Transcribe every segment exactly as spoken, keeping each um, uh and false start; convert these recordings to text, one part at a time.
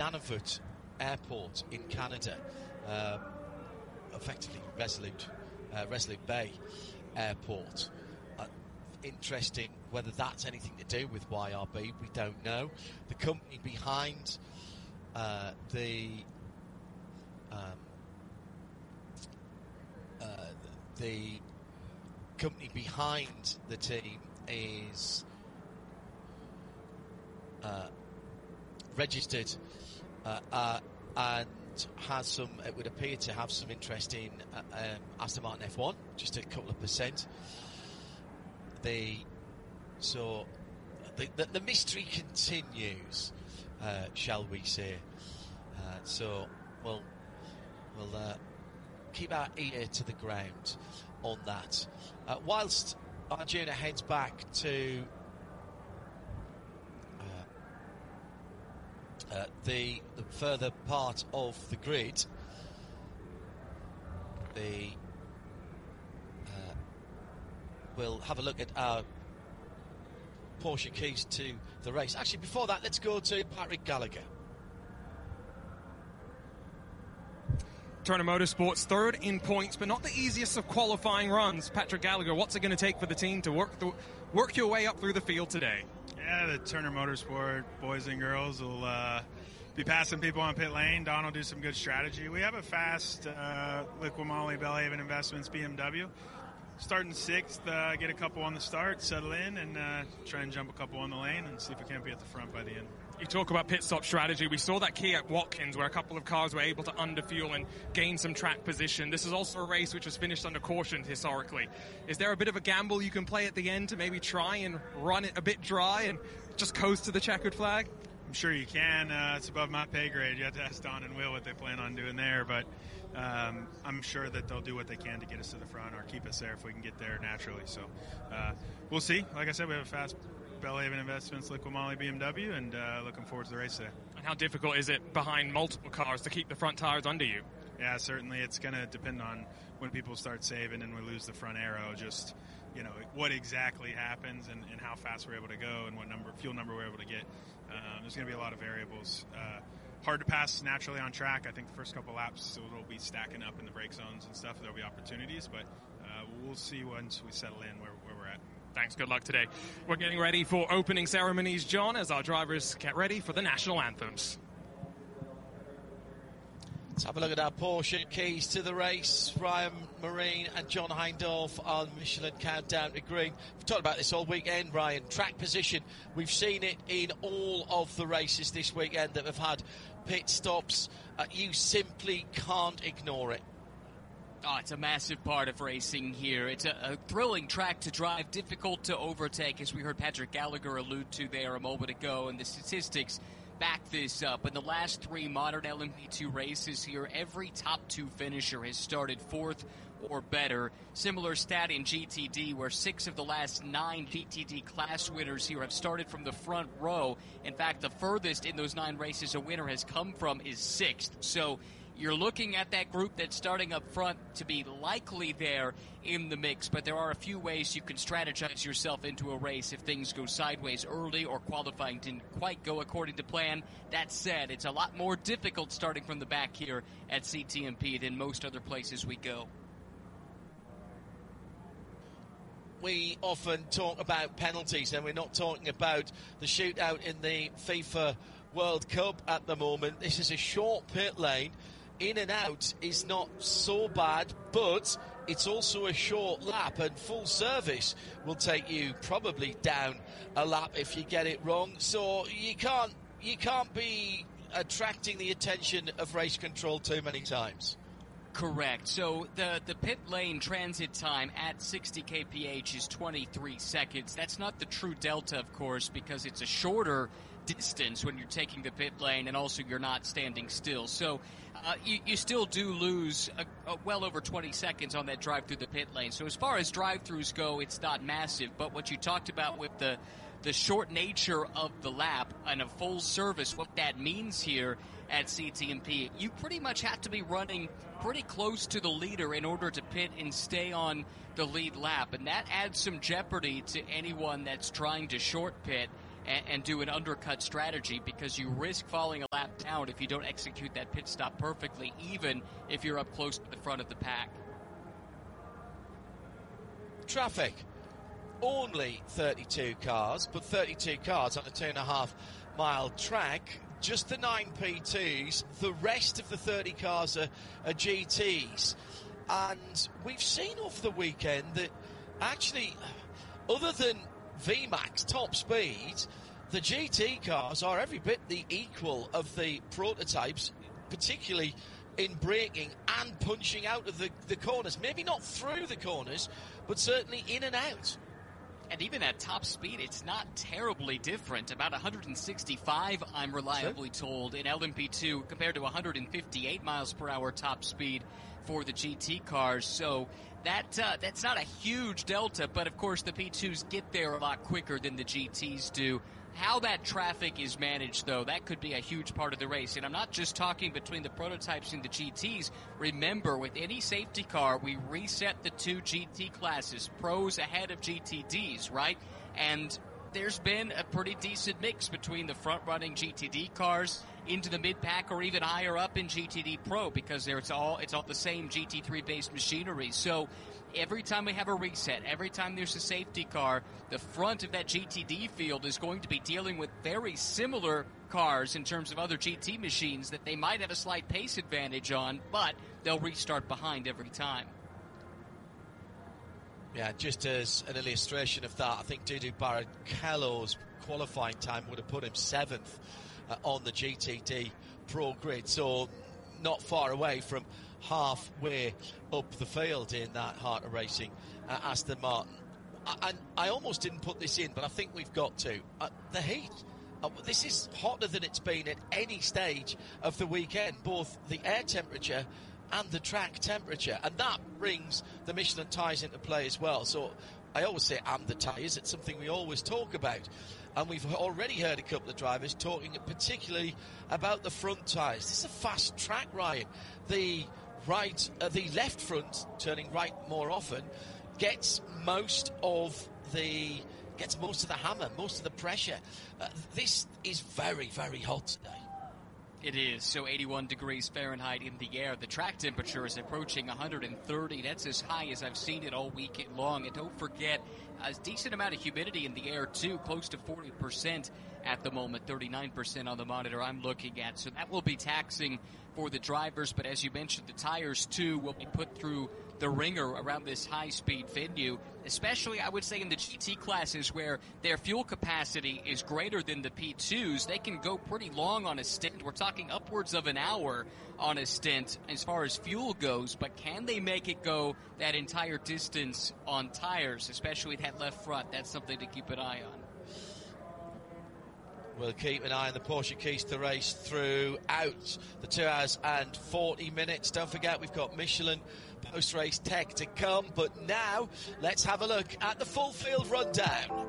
Nunavut Airport in Canada, um, effectively Resolute, uh, Resolute Bay Airport. Uh, interesting whether that's anything to do with Y R B, we don't know. The company behind uh, the um, uh, the company behind the team is uh, registered uh, uh, and has some, it would appear to have some interest in uh, um, Aston Martin F one, just a couple of percent. The so the, the, the mystery continues, uh, shall we say? Uh, so we'll we'll uh, keep our ear to the ground on that. Uh, whilst Arjuna heads back to uh, uh, the, the further part of the grid, the uh, we'll have a look at our Porsche keys to the race. Actually, before that, let's go to Patrick Gallagher. Turner Motorsports third in points, but not the easiest of qualifying runs. Patrick Gallagher, what's it going to take for the team to work the, work your way up through the field today? Yeah, the Turner Motorsport boys and girls will uh, be passing people on pit lane. Don will do some good strategy. We have a fast uh, Liqui Moly Belhaven Investments B M W. Starting sixth, uh, get a couple on the start, settle in, and uh, try and jump a couple on the lane and see if we can't be at the front by the end. You talk about pit stop strategy. We saw that key at Watkins where a couple of cars were able to underfuel and gain some track position. This is also a race which was finished under caution historically. Is there a bit of a gamble you can play at the end to maybe try and run it a bit dry and just coast to the checkered flag? I'm sure you can. Uh, it's above my pay grade. You have to ask Don and Will what they plan on doing there, but um, I'm sure that they'll do what they can to get us to the front or keep us there if we can get there naturally. So uh, we'll see. Like I said, we have a fast Belhaven Investments, Liqui Moly B M W, and uh, looking forward to the race today. And how difficult is it behind multiple cars to keep the front tires under you? Yeah, certainly. It's going to depend on when people start saving and we lose the front aero, just, you know, what exactly happens and, and how fast we're able to go and what number fuel number we're able to get. Um, there's going to be a lot of variables. Uh, hard to pass naturally on track. I think the first couple laps so it'll be stacking up in the brake zones and stuff. There'll be opportunities, but uh, we'll see once we settle in where, where we're at. Thanks. Good luck today. We're getting ready for opening ceremonies, John, as our drivers get ready for the national anthems. Let's have a look at our Porsche keys to the race. Ryan Marine and John Hindhaugh on Michelin Countdown to Green. We've talked about this all weekend, Ryan. Track position. We've seen it in all of the races this weekend that have had pit stops. Uh, you simply can't ignore it. Oh, it's a massive part of racing here. It's a, a thrilling track to drive, difficult to overtake, as we heard Patrick Gallagher allude to there a moment ago, and the statistics back this up. In the last three modern L M P two races here, every top two finisher has started fourth or better. Similar stat in G T D, where six of the last nine G T D class winners here have started from the front row. In fact, the furthest in those nine races a winner has come from is sixth. So you're looking at that group that's starting up front to be likely there in the mix, but there are a few ways you can strategize yourself into a race if things go sideways early or qualifying didn't quite go according to plan. That said, it's a lot more difficult starting from the back here at C T M P than most other places we go. We often talk about penalties, and we're not talking about the shootout in the FIFA World Cup at the moment. This is a short pit lane. In and out is not so bad, but it's also a short lap, and full service will take you probably down a lap if you get it wrong. So you can't you can't be attracting the attention of race control too many times. Correct. So the, the pit lane transit time at sixty K P H is twenty-three seconds. That's not the true delta, of course, because it's a shorter distance when you're taking the pit lane, and also you're not standing still. So uh, you, you still do lose a, a well over twenty seconds on that drive through the pit lane. So as far as drive-throughs go, it's not massive. But what you talked about with the the short nature of the lap and a full service, what that means here at C T M P, you pretty much have to be running pretty close to the leader in order to pit and stay on the lead lap. And that adds some jeopardy to anyone that's trying to short pit. and, and do an undercut strategy, because you risk falling a lap down if you don't execute that pit stop perfectly, even if you're up close to the front of the pack. Traffic. Only thirty-two cars, but thirty-two cars on a two and a half mile track. Just the nine P twos. The rest of the thirty cars are, are G Ts. And we've seen off the weekend that actually, other than V MAX top speed, the G T cars are every bit the equal of the prototypes, particularly in braking and punching out of the, the corners. Maybe not through the corners, but certainly in and out. And even at top speed, it's not terribly different. About one sixty-five, I'm reliably sure. told, in L M P two compared to one fifty-eight miles per hour top speed for the G T cars. So that uh, that's not a huge delta, but of course the P twos get there a lot quicker than the G Ts do. How that traffic is managed, though, that could be a huge part of the race. And I'm not just talking between the prototypes and the G Ts. Remember, with any safety car, we reset the two G T classes, pros ahead of G T Ds, right? And there's been a pretty decent mix between the front-running G T D cars into the mid-pack or even higher up in G T D Pro, because it's all it's all the same G T three-based machinery. So every time we have a reset, every time there's a safety car, the front of that G T D field is going to be dealing with very similar cars in terms of other G T machines that they might have a slight pace advantage on, but they'll restart behind every time. Yeah, just as an illustration of that, I think Dudu Barrichello's qualifying time would have put him seventh uh, on the G T D Pro grid, so not far away from halfway up the field in that Heart of Racing uh, Aston Martin. I, and I almost didn't put this in, but I think we've got to. Uh, the heat. Uh, this is hotter than it's been at any stage of the weekend, both the air temperature and the track temperature, and that brings the Michelin tyres into play as well. So I always say and the tyres, it's something we always talk about, and we've already heard a couple of drivers talking particularly about the front tyres. This is a fast track, Ryan. The right, uh, the left front, turning right more often, gets most of the gets most of the hammer, most of the pressure. Uh, this is very, very hot today. It is. So eighty-one degrees Fahrenheit in the air. The track temperature is approaching one hundred thirty. That's as high as I've seen it all weekend long. And don't forget, a decent amount of humidity in the air, too, close to forty percent at the moment, thirty-nine percent on the monitor I'm looking at. So that will be taxing for the drivers. But as you mentioned, the tires, too, will be put through the ringer around this high-speed venue, especially, I would say, in the G T classes where their fuel capacity is greater than the P twos. They can go pretty long on a stint. We're talking upwards of an hour on a stint as far as fuel goes, but can they make it go that entire distance on tires, especially that left front? That's something to keep an eye on. We'll keep an eye on the Porsche Keys to Race throughout the two hours and forty minutes. Don't forget, we've got Michelin post-race tech to come, but now let's have a look at the full field rundown.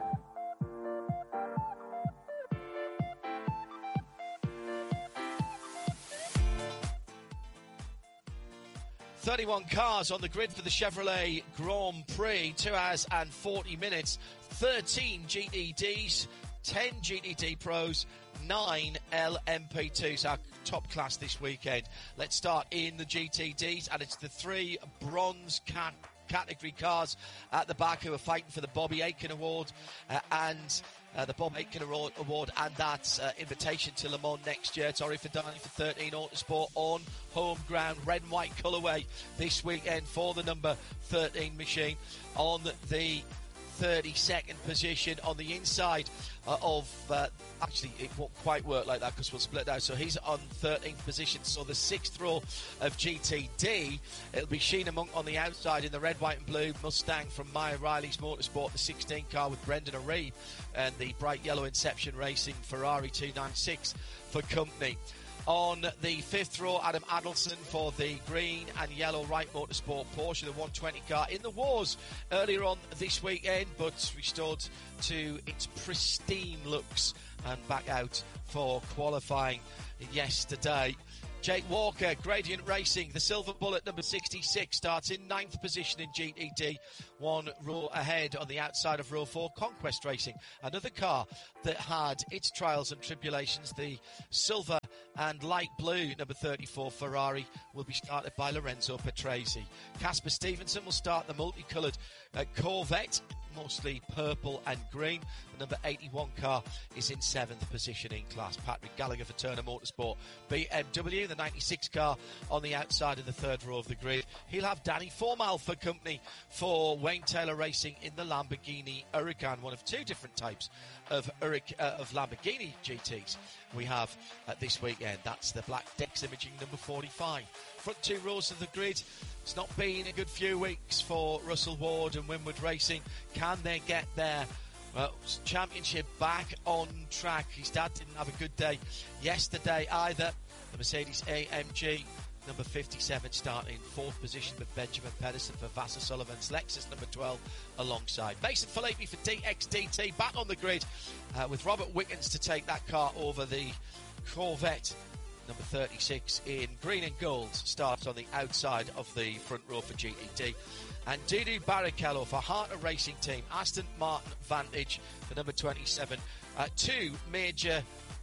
thirty-one cars on the grid for the Chevrolet Grand Prix, two hours and forty minutes, thirteen G T Ds, ten G T D Pros, nine L M P twos, our top class this weekend. Let's start in the G T Ds, and it's the three bronze cat category cars at the back who are fighting for the Bobby Aitken Award uh, and uh, the Bob Aitken Award, award and that uh, invitation to Le Mans next year. Torrey Fidani for thirteen Autosport on home ground, red and white colourway this weekend for the number thirteen machine. On the thirty-second position on the inside uh, of uh, actually it won't quite work like that because we'll split out, so he's on thirteenth position. So the sixth row of G T D, it'll be Sheena Monk on the outside in the red, white and blue Mustang from Maya Riley's Motorsport, the sixteen car with Brendan O'Reilly, and the bright yellow Inception Racing Ferrari two ninety-six for company. On the fifth row, Adam Adelson for the green and yellow Wright Motorsport Porsche, the one twenty car in the wars earlier on this weekend, but restored to its pristine looks and back out for qualifying yesterday. Jake Walker, Gradient Racing, the Silver Bullet number sixty-six, starts in ninth position in G T D, one row ahead on the outside of row four. Conquest Racing, another car that had its trials and tribulations. The silver and light blue number thirty-four Ferrari will be started by Lorenzo Petresi. Casper Stevenson will start the multicoloured uh, Corvette, mostly purple and green. The number eighty-one car is in seventh position in class. Patrick Gallagher for Turner Motorsport. B M W, the ninety-six car on the outside of the third row of the grid. He'll have Danny Formal for company for Wayne Taylor Racing in the Lamborghini Huracan, one of two different types of, Hurac- uh, of Lamborghini G Ts we have uh, this weekend. That's the Black Dex Imaging number forty-five. Front two rows of the grid. It's not been a good few weeks for Russell Ward and Winward Racing. Can they get their uh, championship back on track? His dad didn't have a good day yesterday either. The Mercedes A M G number fifty-seven starting in fourth position with Benjamin Pedersen for Vassar Sullivan's Lexus number twelve alongside. Mason Filippi for D X D T back on the grid uh, with Robert Wickens to take that car over the Corvette number thirty-six in green and gold, starts on the outside of the front row for G T D. And Dudu Barrichello for Harter Racing Team, Aston Martin Vantage for number twenty-seven. Uh, two major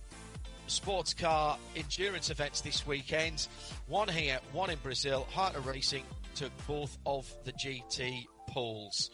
sports car endurance events this weekend. One here, one in Brazil. Harter Racing took both of the G T poles.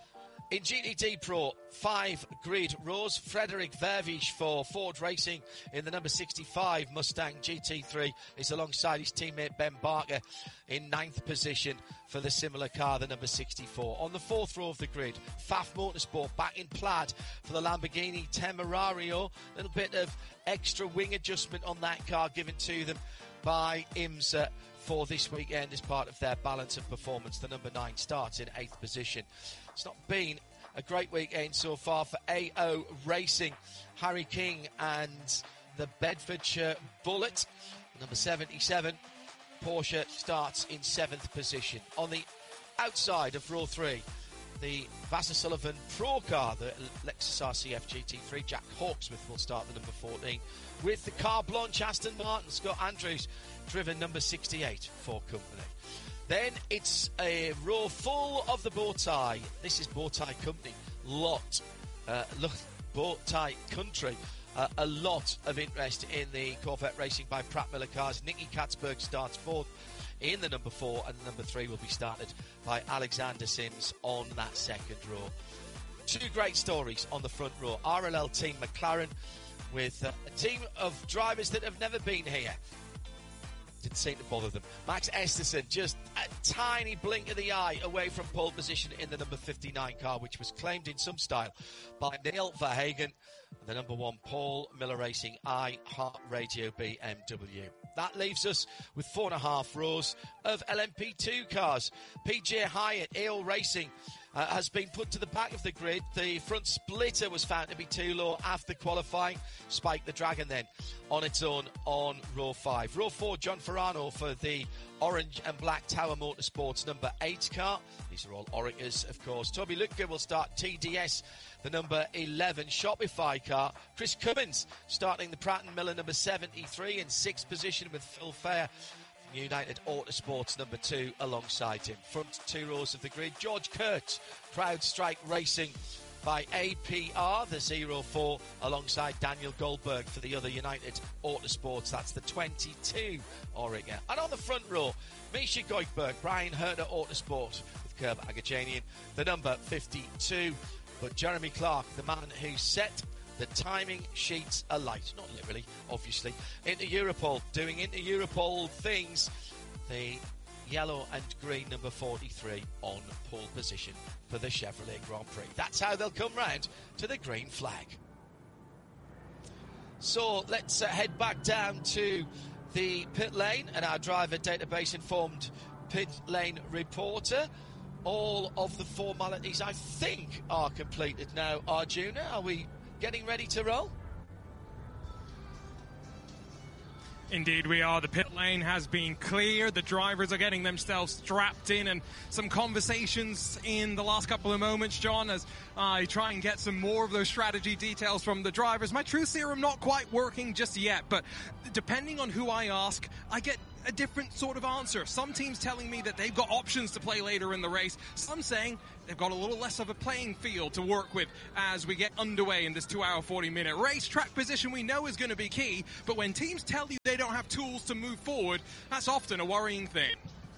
In G T D Pro, five grid rows. Frederick Vervisch for Ford Racing in the number sixty-five Mustang G T three is alongside his teammate Ben Barker in ninth position for the similar car, the number sixty-four. On the fourth row of the grid, F A F Motorsport back in plaid for the Lamborghini Temerario. A little bit of extra wing adjustment on that car given to them by IMSA for this weekend as part of their balance of performance. The number nine starts in eighth position. It's not been a great weekend so far for A O Racing. Harry King and the Bedfordshire Bullet, number seventy-seven. Porsche starts in seventh position. On the outside of row three, the Vassar Sullivan Pro car, the Lexus R C F G T three, Jack Hawksworth will start the number fourteen. With the car blanche Aston Martin, Scott Andrews driven number sixty-eight for company. Then it's a row full of the Bowtie. This is Bowtie Company. Lot, uh, look, Bowtie Country. Uh, a lot of interest in the Corvette Racing by Pratt Miller cars. Nicky Katzberg starts fourth in the number four, and the number three will be started by Alexander Sims on that second row. Two great stories on the front row. R L L Team McLaren with uh, a team of drivers that have never been here. Didn't seem to bother them. Max Esterson, just a tiny blink of the eye away from pole position in the number fifty-nine car, which was claimed in some style by Neil Verhagen. The number one, Paul Miller Racing, I Heart Radio B M W. That leaves us with four and a half rows of L M P two cars. P J Hyatt, A O Racing, uh, has been put to the back of the grid. The front splitter was found to be too low after qualifying. Spike the Dragon then on its own on row five. Row four, John Ferrano for the Orange and Black Tower Motorsports number eight car. These are all Oreckers, of course. Toby Lutke will start T D S, the number eleven Shopify car. Chris Cummins starting the Pratt and Miller number seventy-three in sixth position with Phil Fair from United Autosports number two alongside him. Front two rows of the grid, George Kurtz, CrowdStrike Racing by A P R, the zero four, alongside Daniel Goldberg for the other United Autosports. That's the twenty-two Oregon. And on the front row, Misha Goikberg, Brian Herter Autosport with Kerb Agajanian, the number fifty-two. But Jeremy Clark, the man who set the timing sheets alight, not literally, obviously, into Europol, doing into Europol things, the yellow and green number forty-three on pole position for the Chevrolet Grand Prix. That's how they'll come round to the green flag. So let's uh, head back down to the pit lane and our driver database informed pit lane reporter. All of the formalities, I think, are completed now. Arjuna, are we getting ready to roll? Indeed we are. The pit lane has been cleared. The drivers are getting themselves strapped in, and some conversations in the last couple of moments, John, as I try and get some more of those strategy details from the drivers. My truth serum not quite working just yet, but depending on who I ask, I get a different sort of answer. Some teams telling me that they've got options to play later in the race. Some saying they've got a little less of a playing field to work with as we get underway in this two hour, forty minute race. Track position we know is going to be key, but when teams tell you they don't have tools to move forward, that's often a worrying thing.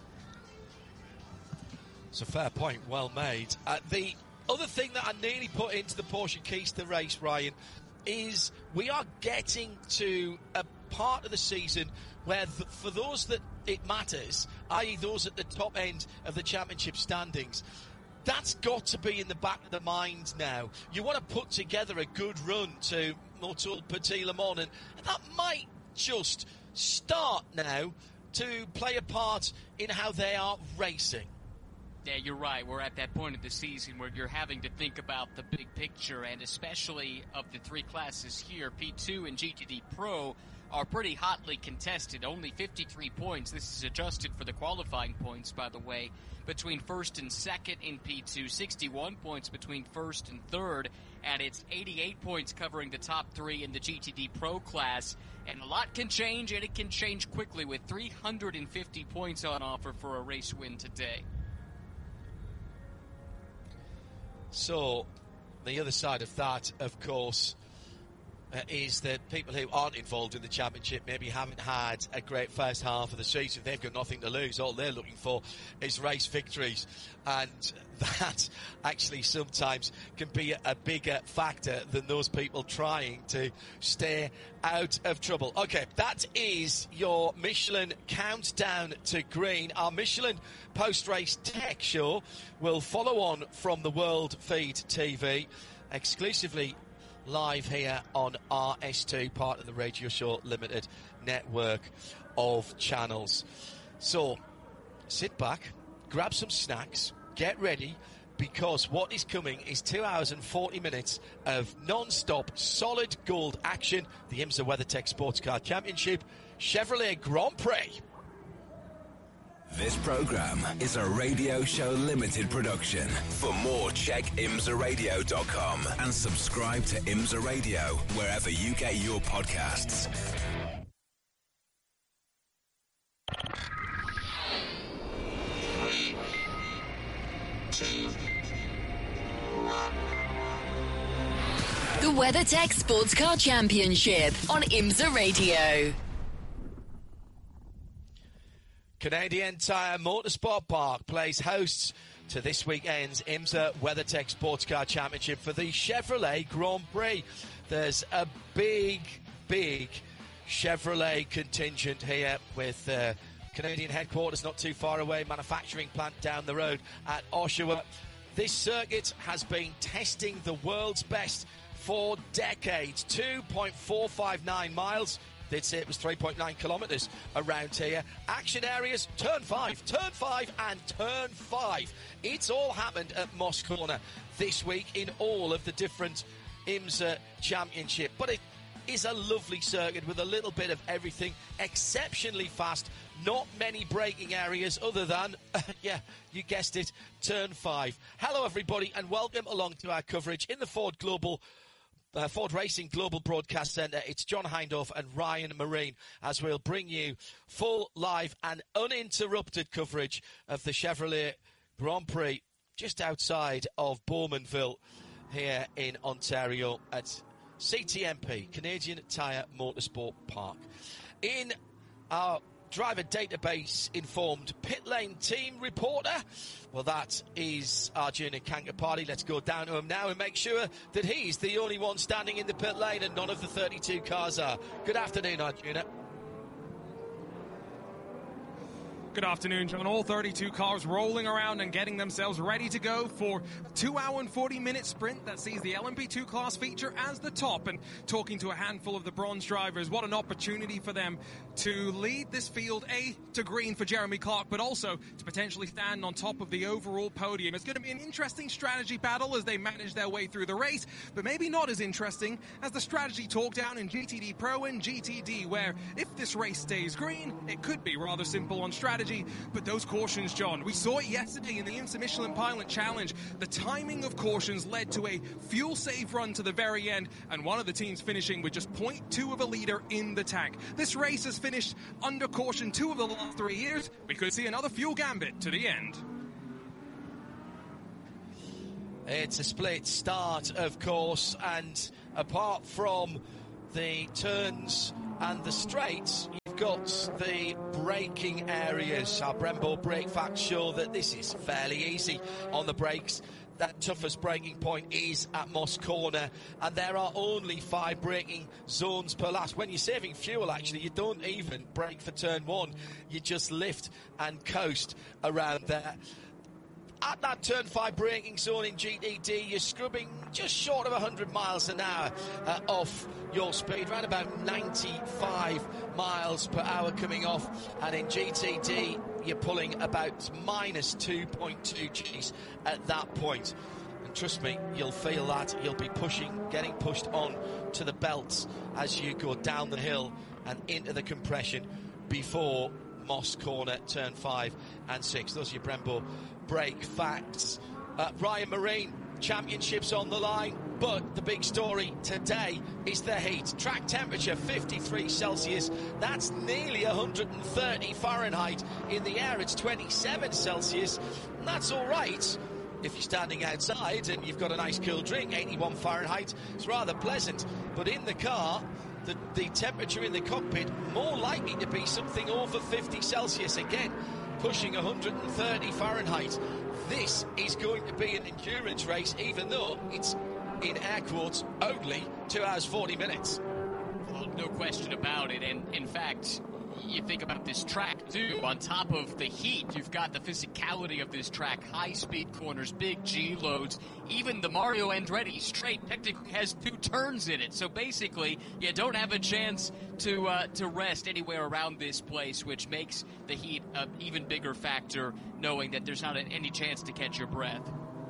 It's a fair point, well made. Uh, the other thing that I nearly put into the Porsche Keys to Race, Ryan, is we are getting to a part of the season where th- for those that it matters, that is those at the top end of the championship standings, that's got to be in the back of the mind now. You want to put together a good run to Motul Petit Le Mans, and that might just start now to play a part in how they are racing. Yeah, you're right. We're at that point of the season where you're having to think about the big picture, and especially of the three classes here, P two and G T D Pro are pretty hotly contested. Only fifty-three points. This is adjusted for the qualifying points, by the way, between first and second in P two. sixty-one points between first and third, and it's eighty-eight points covering the top three in the G T D Pro class. And a lot can change, and it can change quickly with three hundred fifty points on offer for a race win today. So, the other side of that, of course, uh, is that people who aren't involved in the championship maybe haven't had a great first half of the season. They've got nothing to lose. All they're looking for is race victories. And that actually sometimes can be a bigger factor than those people trying to stay out of trouble. Okay, that is your Michelin countdown to green. Our Michelin post-race tech show will follow on from the World Feed T V, exclusively live here on R S two, part of the Radio Show Limited network of channels. So, sit back, grab some snacks, get ready, because what is coming is two hours and forty minutes of non-stop solid gold action. The IMSA WeatherTech Sports Car Championship Chevrolet Grand Prix. This program is a Radio Show Limited production. For more, check imsa radio dot com and subscribe to IMSA Radio wherever you get your podcasts. The WeatherTech Sports Car Championship on IMSA Radio. Canadian Tire Motorsport Park plays hosts to this weekend's IMSA WeatherTech Sports Car Championship for the Chevrolet Grand Prix. There's a big, big Chevrolet contingent here with uh, Canadian headquarters not too far away, manufacturing plant down the road at Oshawa. This circuit has been testing the world's best for decades. two point four five nine miles. They'd say it was three point nine kilometres around here. Action areas, turn five, turn five and turn five. It's all happened at Moss Corner this week in all of the different IMSA Championship. But it is a lovely circuit with a little bit of everything, exceptionally fast, not many braking areas other than, yeah, you guessed it, turn five. Hello everybody and welcome along to our coverage in the Ford Global Uh, Ford Racing Global Broadcast Centre. It's John Hindhaugh and Ryan Marine as we'll bring you full, live and uninterrupted coverage of the Chevrolet Grand Prix just outside of Bowmanville here in Ontario at C T M P, Canadian Tire Motorsport Park. In our driver database informed pit lane team reporter, well, that is Arjuna Kankapati. Let's go down to him now and make sure that he's the only one standing in the pit lane and none of the thirty-two cars are. Good afternoon, Arjuna. Good afternoon, John. All thirty-two cars rolling around and getting themselves ready to go for a two hour and forty minute sprint that sees the L M P two class feature as the top. And talking to a handful of the bronze drivers, what an opportunity for them to lead this field, A, to green for Jeremy Clark, but also to potentially stand on top of the overall podium. It's going to be an interesting strategy battle as they manage their way through the race, but maybe not as interesting as the strategy talk down in G T D Pro and G T D, where if this race stays green, it could be rather simple on strategy. But those cautions, John, we saw it yesterday in the IMSA Michelin Pilot Challenge. The timing of cautions led to a fuel save run to the very end, and one of the teams finishing with just zero point two of a litre in the tank. This race has finished under caution two of the last three years. We could see another fuel gambit to the end. It's a split start, of course, and apart from the turns and the straights, you've got the braking areas. Our Brembo brake facts show that this is fairly easy on the brakes. That toughest braking point is at Moss Corner, and there are only five braking zones per lap. When you're saving fuel, actually, you don't even brake for turn one. You just lift and coast around there. At that turn five braking zone in G T D, you're scrubbing just short of one hundred miles an hour uh, off your speed, around about ninety-five miles per hour coming off. And in G T D, you're pulling about minus two point two Gs at that point. And trust me, you'll feel that. You'll be pushing, getting pushed on to the belts as you go down the hill and into the compression before Moss Corner, turn five and six. Those are your Brembo brake facts. Uh, Ryan Marine, championships on the line, but the big story today is the heat. Track temperature fifty-three Celsius, that's nearly one hundred thirty Fahrenheit. In the air it's twenty-seven Celsius, and that's all right if you're standing outside and you've got a nice cool drink. Eighty-one Fahrenheit, it's rather pleasant, but in the car, The, the temperature in the cockpit more likely to be something over fifty Celsius again, pushing one hundred thirty Fahrenheit. This is going to be an endurance race, even though it's, in air quotes, only two hours forty minutes. Well, no question about it. And in fact, you think about this track too, on top of the heat, you've got the physicality of this track, high-speed corners, big G-loads. Even the Mario Andretti straight technically has two turns in it. So basically, you don't have a chance to uh, to rest anywhere around this place, which makes the heat an even bigger factor, knowing that there's not any chance to catch your breath.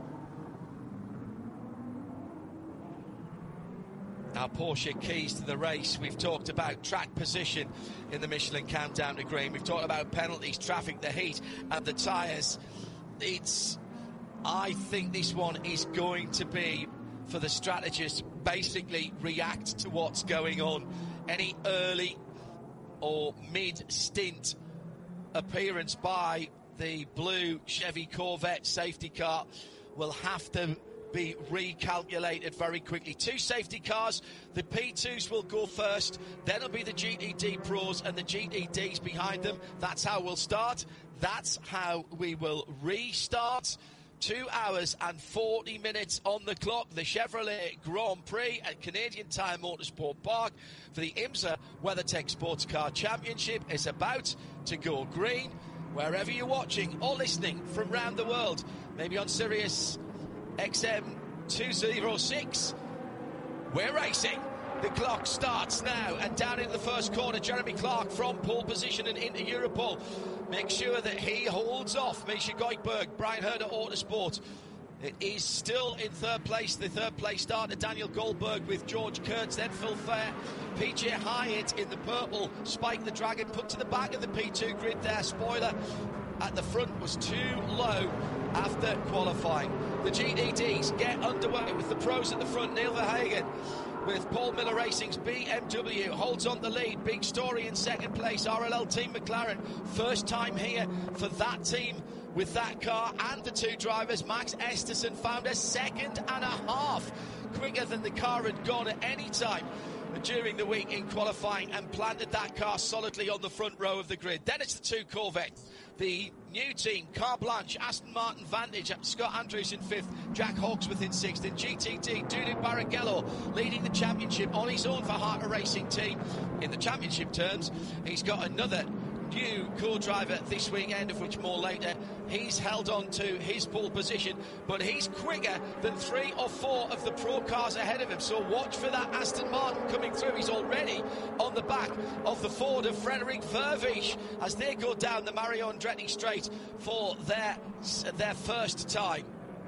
Our Porsche keys to the race. We've talked about track position in the Michelin Countdown to Green. We've talked about penalties, traffic, the heat, and the tyres. It's, I think this one is going to be, for the strategists, basically react to what's going on. Any early or mid-stint appearance by the blue Chevy Corvette safety car will have to be recalculated very quickly. Two safety cars, the P twos will go first, then it'll be the G T D Pros and the G T Ds behind them. That's how we'll start. That's how we will restart. Two hours and forty minutes on the clock. The Chevrolet Grand Prix at Canadian Tire Motorsport Park for the IMSA WeatherTech Sports Car Championship is about to go green. Wherever you're watching or listening from around the world, maybe on Sirius X M two oh six, we're racing. The clock starts now, and down in the first corner, Jeremy Clark from pole position and into Europol. Make sure that he holds off Misha Goikberg, Brian Herder Autosport. It is still in third place. The third place starter, Daniel Goldberg with George Kurtz, then Phil Fair. P J Hyatt in the purple, Spike the Dragon put to the back of the P two grid there. Spoiler at the front was too low after qualifying. The G T Ds get underway with the pros at the front. Neil Verhagen with Paul Miller Racing's B M W holds on the lead. Big story in second place. R L L Team McLaren, first time here for that team with that car and the two drivers. Max Esterson found a second and a half quicker than the car had gone at any time during the week in qualifying, and planted that car solidly on the front row of the grid. Then it's the two Corvettes. The new team, Car Blanche, Aston Martin Vantage, Scott Andrews in fifth, Jack Hawksworth in sixth, and G T D, Dudek Barrichello leading the championship on his own for Harter Racing Team. In the championship terms, he's got another new co-driver this weekend, of which more later. He's held on to his pole position, but he's quicker than three or four of the pro cars ahead of him. So watch for that Aston Martin coming through. He's already on the back of the Ford of Frederick Vervisch as they go down the Mario Andretti straight for their their first time.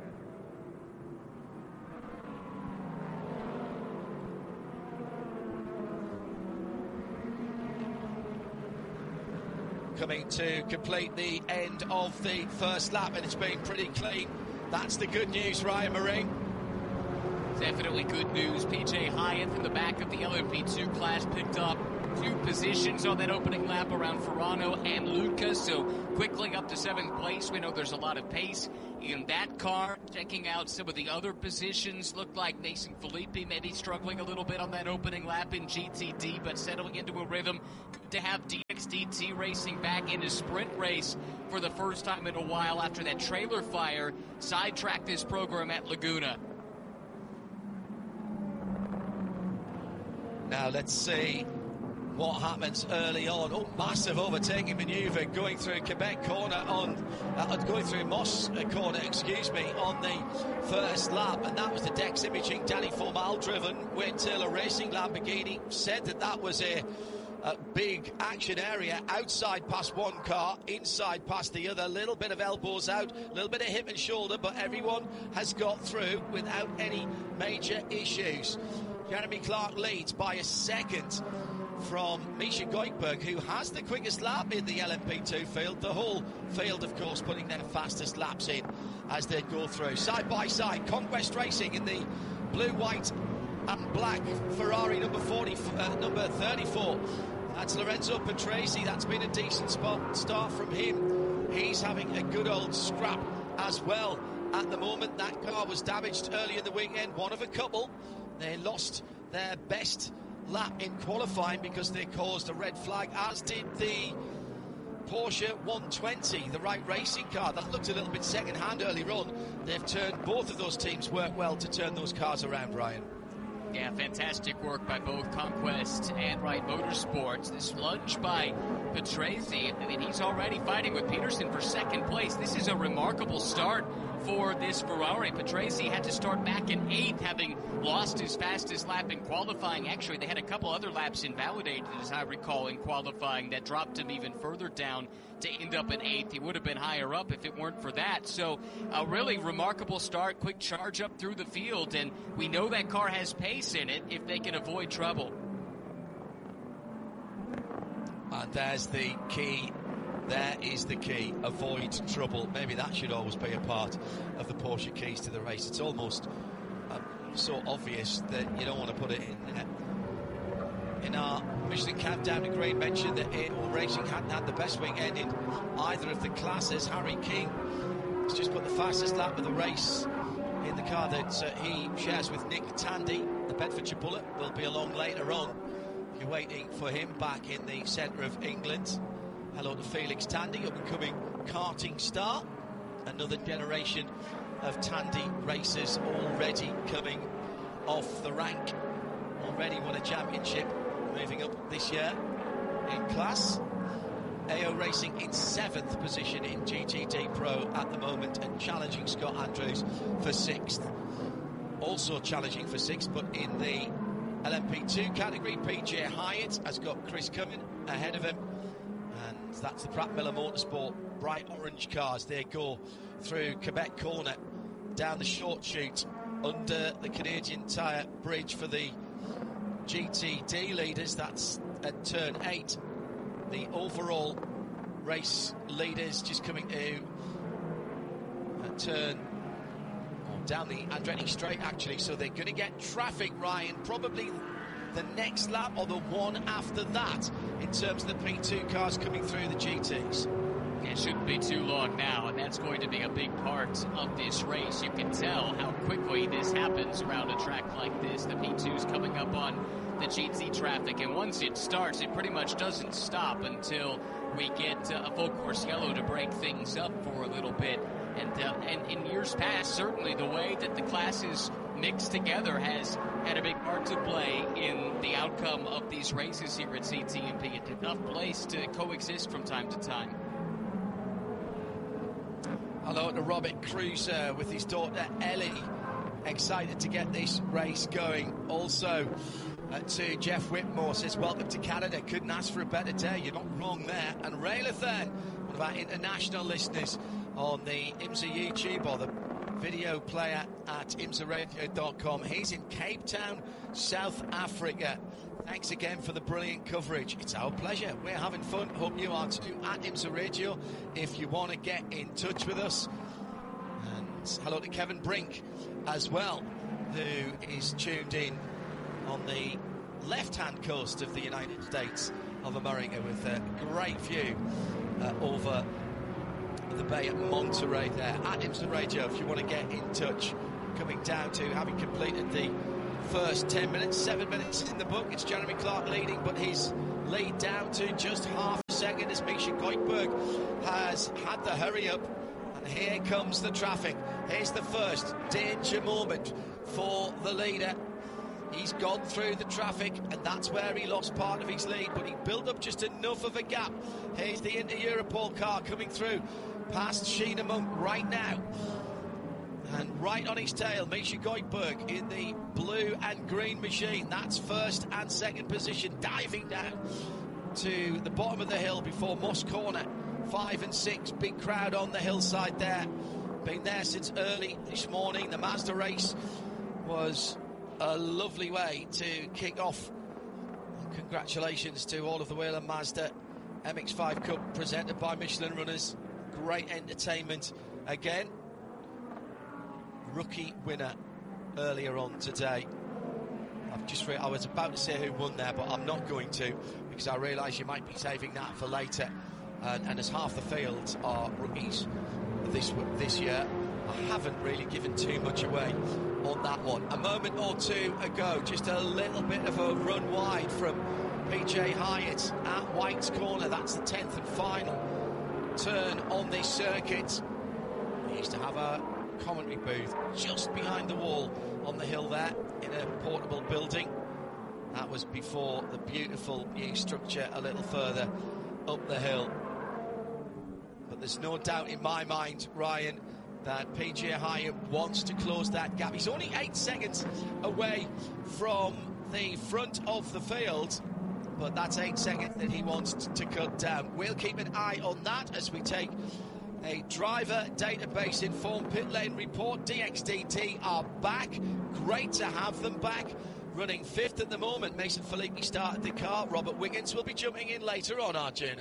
Coming to complete the end of the first lap, and it's been pretty clean. That's the good news, Ryan Marine. Definitely good news. P J Hyatt in the back of the L M P two class picked up two positions on that opening lap around Ferrano and Lucas, so quickly up to seventh place. We know there's a lot of pace in that car. Checking out some of the other positions, looked like Mason Filippi maybe struggling a little bit on that opening lap in G T D, but settling into a rhythm. Good to have D X D T racing back in a sprint race for the first time in a while after that trailer fire sidetracked this program at Laguna. Now let's see what happens early on. Oh, massive overtaking manoeuvre going through Quebec corner on, uh, going through Moss corner, excuse me, on the first lap, and that was the Dex Imaging Danny Formal driven Wayne Taylor Racing Lamborghini. Said that that was a, a big action area, outside past one car, inside past the other, a little bit of elbows out, a little bit of hip and shoulder, but everyone has got through without any major issues. Jeremy Clark leads by a second from Misha Goikberg, who has the quickest lap in the L M P two field. The whole field, of course, putting their fastest laps in as they go through. Side by side, Conquest Racing in the blue, white and black Ferrari number forty, uh, number thirty-four. That's Lorenzo Patrese. That's been a decent spot start from him. He's having a good old scrap as well at the moment. That car was damaged early in the weekend, one of a couple. They lost their best lap in qualifying because they caused a red flag, as did the Porsche one twenty, the Wright Racing car. That looked a little bit second hand earlier on. They've turned, both of those teams work well to turn those cars around, Ryan. Yeah, fantastic work by both Conquest and Wright Motorsports. This lunge by Patrese, I mean, he's already fighting with Peterson for second place. This is a remarkable start for this Ferrari. Patrese had to start back in eighth, having lost his fastest lap in qualifying. Actually, they had a couple other laps invalidated, as I recall, in qualifying that dropped him even further down to end up in eighth. He would have been higher up if it weren't for that. So a really remarkable start, quick charge up through the field, and we know that car has pace in it if they can avoid trouble. And there's the key. There is the key. Avoid trouble. Maybe that should always be a part of the Porsche keys to the race. It's almost uh, so obvious that you don't want to put it in there. In our Michelin Countdown, Green mentioned that A one Racing hadn't had the best weekend in either of the classes. Harry King has just put the fastest lap of the race in the car that uh, he shares with Nick Tandy. The Bedfordshire Bullet will be along later on. You're waiting for him back in the centre of England. Hello to Felix Tandy, up-and-coming karting star. Another generation of Tandy racers already coming off the rank. Already won a championship, moving up this year in class. A O Racing in seventh position in G T D Pro at the moment, and challenging Scott Andrews for sixth. Also challenging for sixth, but in the L M P two category, P J Hyatt has got Chris Cumming ahead of him. And that's the Pratt Miller Motorsport bright orange cars. They go through Quebec corner, down the short chute, under the Canadian Tire Bridge for the G T D leaders. That's at turn eight. The overall race leaders just coming to a turn oh, down the Andretti Straight, actually. So they're going to get traffic, Ryan, probably the next lap or the one after that in terms of the P two cars coming through the G Ts. It shouldn't be too long now, and that's going to be a big part of this race. You can tell how quickly this happens around a track like this. The P two's coming up on the G T traffic, and once it starts, it pretty much doesn't stop until we get uh, a full course yellow to break things up for a little bit. And, uh, and in years past, certainly the way that the classes mixed together has had a big part to play in the outcome of these races here at C T M P. It's a tough place to coexist from time to time. Hello to Robert Cruiser with his daughter Ellie. Excited to get this race going. Also uh, to Jeff Whitmore, says, welcome to Canada. Couldn't ask for a better day. You're not wrong there. And Ray Lathan, one of our international listeners on the IMSA YouTube or the video player at imsa radio dot com. He's in Cape Town, South Africa. Thanks again for the brilliant coverage. It's our pleasure. We're having fun. Hope you are too at IMSA Radio if you want to get in touch with us. And hello to Kevin Brink as well, who is tuned in on the left-hand coast of the United States of America with a great view uh, over the bay at Monterey there. At IMSA Radio, if you want to get in touch, coming down to having completed the first ten minutes, seven minutes in the book. It's Jeremy Clark leading, but his lead down to just half a second as Misha Goldberg has had the hurry up. And here comes the traffic. Here's the first danger moment for the leader. He's gone through the traffic, and that's where he lost part of his lead, but he built up just enough of a gap. Here's the Inter-Europol car coming through past Sheena Monk right now. And right on his tail, Misha Goldberg in the blue and green machine. That's first and second position, diving down to the bottom of the hill before Moss Corner. Five and six, big crowd on the hillside there. Been there since early this morning. The Mazda race was a lovely way to kick off. And congratulations to all of the Whelen Mazda M X five Cup presented by Michelin Runners. Great entertainment again. Rookie winner earlier on today. I've just re- I was about to say who won there, but I'm not going to, because I realise you might be saving that for later. And, and as half the field are rookies this this year, I haven't really given too much away on that one. A moment or two ago, just a little bit of a run wide from P J Hyatt at White's Corner. That's the tenth and final turn on this circuit. He used to have a commentary booth just behind the wall on the hill there in a portable building. That was before the beautiful new structure a little further up the hill. But there's no doubt in my mind, Ryan, that P J Hyatt wants to close that gap. He's only eight seconds away from the front of the field, but that's eight seconds that he wants to cut down. We'll keep an eye on that as we take a driver database informed pit lane report. D X D T are back. Great to have them back. Running fifth at the moment. Mason Filippi started the car. Robert Wiggins will be jumping in later on our journey.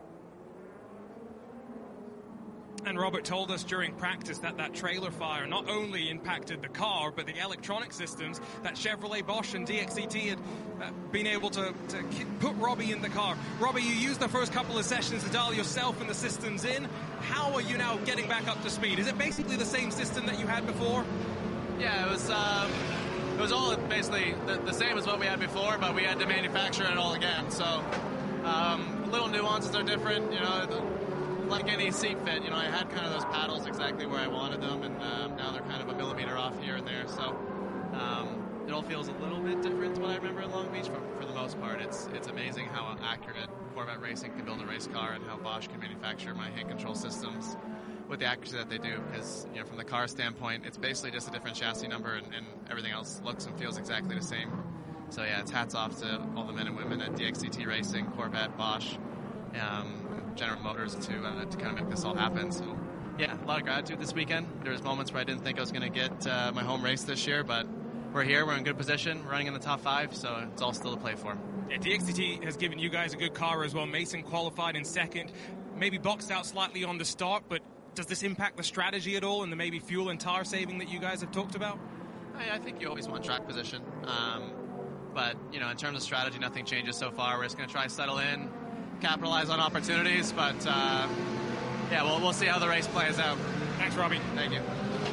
And Robert told us during practice that that trailer fire not only impacted the car, but the electronic systems that Chevrolet, Bosch and D X D T had uh, been able to, to put Robbie in the car. Robbie, you used the first couple of sessions to dial yourself and the systems in. How are you now getting back up to speed? Is it basically the same system that you had before? Yeah, it was um, it was all basically the, the same as what we had before, but we had to manufacture it all again. So um, little nuances are different, you know. The, like any seat fit, you know, I had kind of those paddles exactly where I wanted them, and um, now they're kind of a millimeter off here and there. So um, it all feels a little bit different to what I remember in Long Beach. For, for the most part, it's it's amazing how accurate Corvette Racing can build a race car, and how Bosch can manufacture my hand control systems with the accuracy that they do. Because, you know, from the car standpoint, it's basically just a different chassis number, and, and everything else looks and feels exactly the same. So yeah, it's hats off to all the men and women at D X D T Racing, Corvette, Bosch, um, General Motors to uh, to kind of make this all happen. So yeah, a lot of gratitude this weekend. There was moments where I didn't think I was going to get uh, my home race this year, but we're here, we're in good position, running in the top five, so it's all still to play for. Yeah, D X D T has given you guys a good car as well. Mason qualified in second, maybe boxed out slightly on the start, but does this impact the strategy at all and the maybe fuel and tire saving that you guys have talked about? I, I think you always want track position, um, but you know, in terms of strategy, nothing changes so far. We're just going to try to settle in, capitalize on opportunities, but uh, yeah, we'll, we'll see how the race plays out. Thanks, Robbie. Thank you.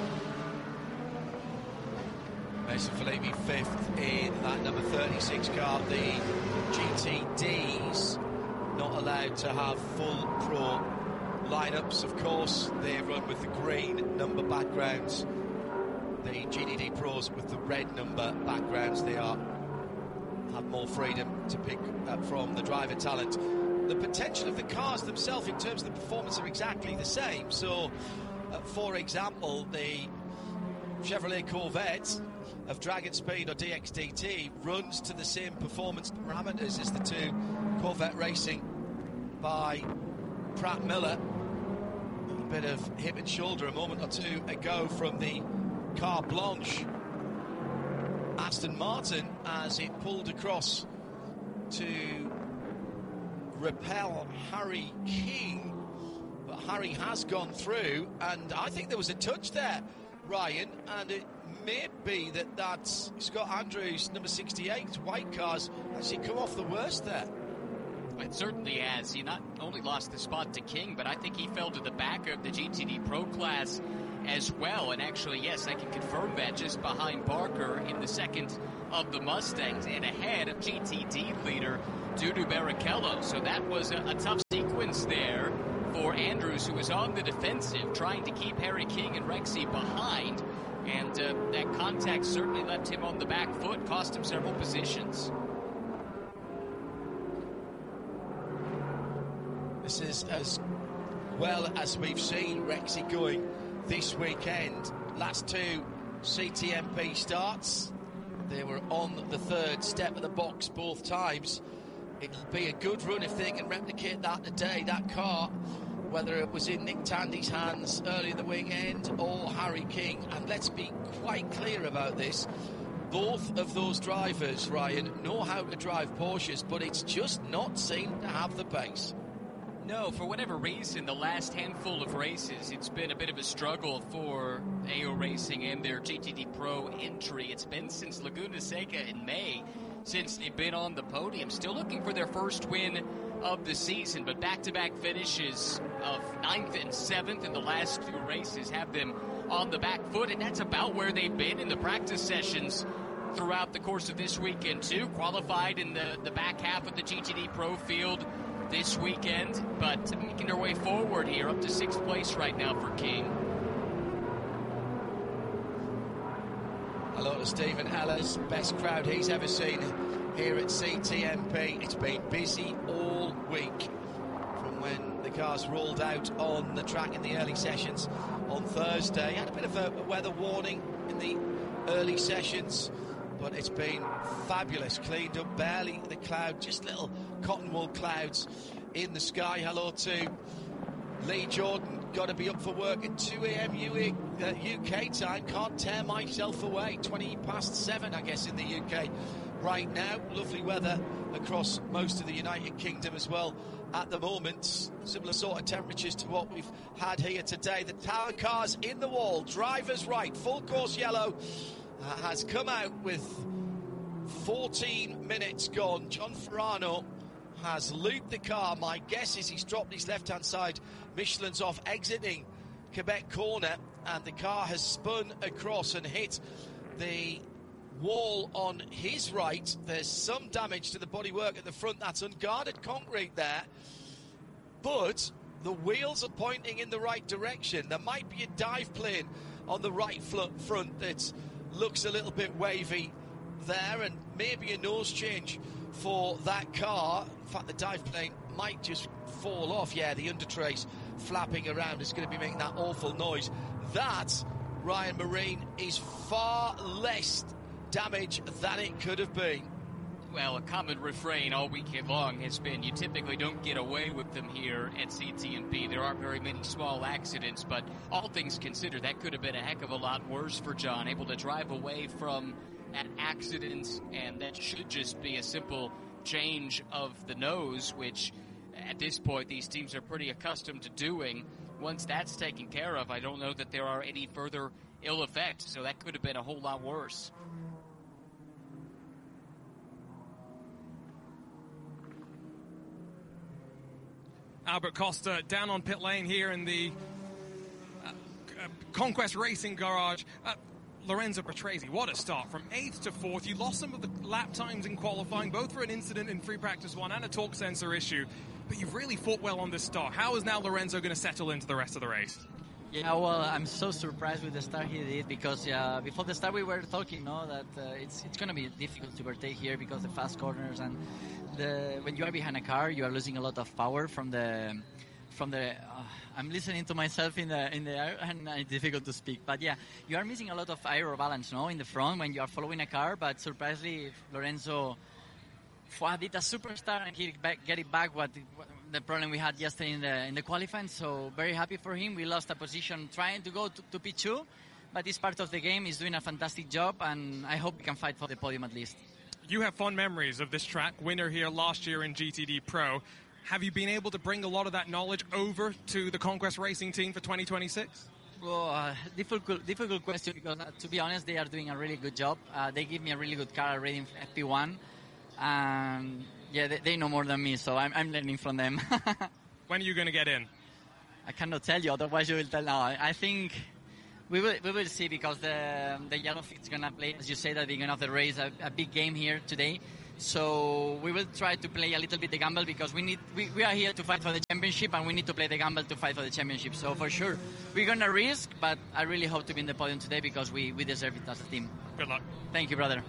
Mason Filippi fifth in that number thirty-six car. The G T Ds not allowed to have full pro lineups, of course. They run with the green number backgrounds. the G D D Pros with the red number backgrounds. They are have more freedom to pick uh, from the driver talent. The potential of the cars themselves in terms of the performance are exactly the same. So, uh, for example, the Chevrolet Corvette of Dragon Speed or D X D T runs to the same performance parameters as the two Corvette Racing by Pratt Miller. A bit of hip and shoulder a moment or two ago from the Car Blanche Aston Martin as it pulled across to repel Harry King, but Harry has gone through, and I think there was a touch there, Ryan, and it may be that that's Scott Andrews, number sixty-eight, white cars, actually come off the worst there. It certainly has. He not only lost the spot to King, but I think he fell to the back of the G T D Pro class as well. And actually, yes, I can confirm that, just behind Barker in the second of the Mustangs and ahead of G T D leader Dudu Barrichello. So that was a, a tough sequence there for Andrews, who was on the defensive, trying to keep Harry King and Rexy behind. And uh, that contact certainly left him on the back foot, cost him several positions. This is as well as we've seen Rexy going this weekend. Last two C T M P starts, they were on the third step of the box both times. It'll be a good run if they can replicate that today. That car, whether it was in Nick Tandy's hands early in the weekend or Harry King, and let's be quite clear about this, both of those drivers, Ryan, know how to drive Porsches, but it's just not seemed to have the pace. No, for whatever reason, the last handful of races, it's been a bit of a struggle for A O Racing and their G T D Pro entry. It's been since Laguna Seca in May, since they've been on the podium. Still looking for their first win of the season, but back-to-back finishes of ninth and seventh in the last two races have them on the back foot, and that's about where they've been in the practice sessions throughout the course of this weekend, too. Qualified in the, the back half of the G T D Pro field this weekend, but making their way forward here, up to sixth place right now for King. Hello to Stephen Ellis, best crowd he's ever seen here at C T M P. It's been busy all week from when the cars rolled out on the track in the early sessions on Thursday. Had a bit of a weather warning in the early sessions, but it's been fabulous, cleaned up, barely the cloud, just little cotton wool clouds in the sky. Hello to Lee Jordan, got to be up for work at two a.m. U K time, can't tear myself away, twenty past seven I guess in the U K right now. Lovely weather across most of the United Kingdom as well at the moment, similar sort of temperatures to what we've had here today. The tower cars in the wall, driver's right, full course yellow, Uh, has come out with fourteen minutes gone. John Ferrano has looped the car. My guess is he's dropped his left-hand side Michelin's off, exiting Quebec corner, and the car has spun across and hit the wall on his right. There's some damage to the bodywork at the front. That's unguarded concrete there, but the wheels are pointing in the right direction. There might be a dive plane on the right front that's looks a little bit wavy there, and maybe a nose change for that car. In fact, the dive plane might just fall off. Yeah, the undertrace flapping around is going to be making that awful noise. That, Ryan Marine, is far less damage than it could have been. Well, a common refrain all weekend long has been you typically don't get away with them here at C T M P. There aren't very many small accidents, but all things considered, that could have been a heck of a lot worse for John. Able to drive away from an accident, and that should just be a simple change of the nose, which at this point these teams are pretty accustomed to doing. Once that's taken care of, I don't know that there are any further ill effects, so that could have been a whole lot worse. Albert Costa down on pit lane here in the uh, uh, Conquest Racing Garage. Uh, Lorenzo Patrese, what a start. From eighth to fourth. You lost some of the lap times in qualifying, both for an incident in free practice one and a torque sensor issue. But you've really fought well on this start. How is now Lorenzo going to settle into the rest of the race? Yeah, well, I'm so surprised with the start he did because uh, before the start we were talking, no, that uh, it's it's going to be difficult to overtake here because the fast corners and the when you are behind a car, you are losing a lot of power from the from the. Uh, I'm listening to myself in the in the air and it's difficult to speak. But yeah, you are missing a lot of aero balance, no, in the front when you are following a car. But surprisingly, Lorenzo did a superstar and he back, get it back. What. The problem we had yesterday in the in the qualifying, so very happy for him. We lost a position trying to go to, to P two, but it's part of the game. He's doing a fantastic job, and I hope he can fight for the podium at least. You have fond memories of this track, winner here last year in G T D Pro. Have you been able to bring a lot of that knowledge over to the Conquest Racing team for twenty twenty-six? Well, uh, difficult, difficult question because, uh, to be honest, they are doing a really good job. Uh, they give me a really good car already in F P one, and yeah, they, they know more than me, so I'm, I'm learning from them. When are you going to get in? I cannot tell you, otherwise you will tell now. I think we will we will see because the the Yellowfin is going to play, as you said at the beginning of the race, a, a big game here today. So we will try to play a little bit the gamble because we need we, we are here to fight for the championship and we need to play the gamble to fight for the championship. So for sure, we're going to risk, but I really hope to be in the podium today because we, we deserve it as a team. Good luck. Thank you, brother.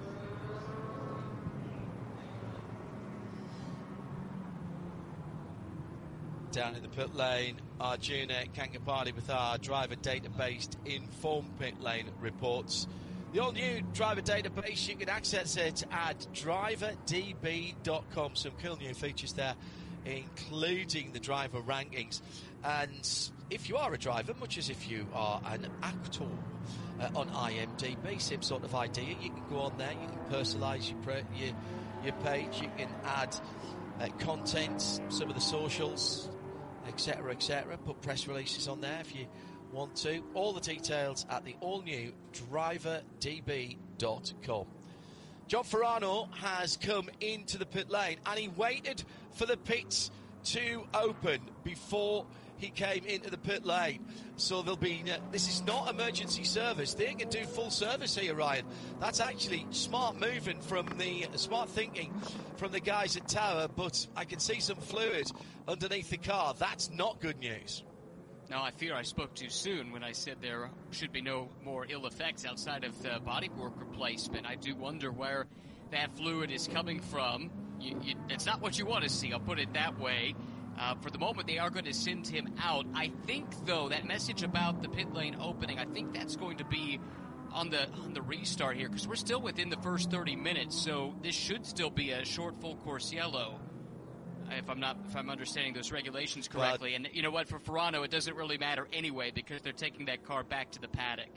Down in the pit lane, Arjuna Kankapati with our driver database Inform Pit Lane reports. The all-new driver database, you can access it at driver d b dot com. Some cool new features there, including the driver rankings. And if you are a driver, much as if you are an actor uh, on I M D B, same sort of idea, you can go on there, you can personalise your, pre- your, your page, you can add uh, content, some of the socials, etc, et cetera. Put press releases on there if you want to. All the details at the all-new driver d b dot com. John Farano has come into the pit lane and he waited for the pits to open before he came into the pit lane. So there'll be, uh, this is not emergency service. They can do full service here, Ryan. That's actually smart moving from the, uh, smart thinking from the guys at Tower, but I can see some fluid underneath the car. That's not good news. No, I fear I spoke too soon when I said there should be no more ill effects outside of the bodywork replacement. I do wonder where that fluid is coming from. You, you, it's not what you want to see, I'll put it that way. Uh, for the moment, they are going to send him out. I think, though, that message about the pit lane opening, I think that's going to be on the on the restart here, because we're still within the first thirty minutes, so this should still be a short full course yellow. If I'm not, if I'm understanding those regulations correctly, and you know what, for Farano, it doesn't really matter anyway because they're taking that car back to the paddock.